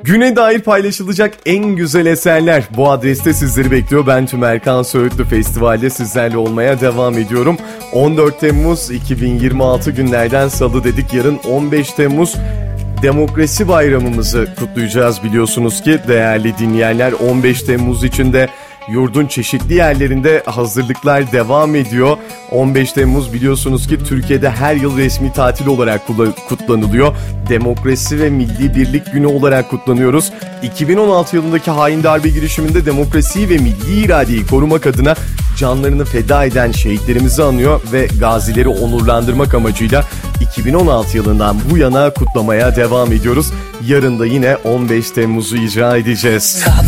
Güne dair paylaşılacak en güzel eserler bu adreste sizleri bekliyor. Ben Tümerkan Söğütlü, festivalde sizlerle olmaya devam ediyorum. 14 Temmuz 2026 günlerden salı dedik. Yarın 15 Temmuz Demokrasi Bayramımızı kutlayacağız biliyorsunuz ki değerli dinleyenler. 15 Temmuz için de yurdun çeşitli yerlerinde hazırlıklar devam ediyor. 15 Temmuz biliyorsunuz ki Türkiye'de her yıl resmi tatil olarak kutlanılıyor. Demokrasi ve Milli Birlik Günü olarak kutlanıyoruz. 2016 yılındaki hain darbe girişiminde demokrasiyi ve milli iradeyi korumak adına canlarını feda eden şehitlerimizi anıyor ve gazileri onurlandırmak amacıyla 2016 yılından bu yana kutlamaya devam ediyoruz. Yarın da yine 15 Temmuz'u icra edeceğiz.